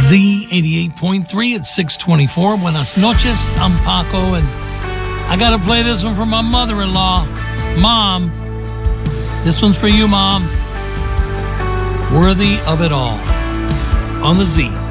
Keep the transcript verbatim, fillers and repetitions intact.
Z eighty-eight point three at six twenty-four. Buenas noches, I'm Paco, and I gotta play this one for my mother-in-law. Mom, this one's for you, Mom. Worthy of It All on the Z.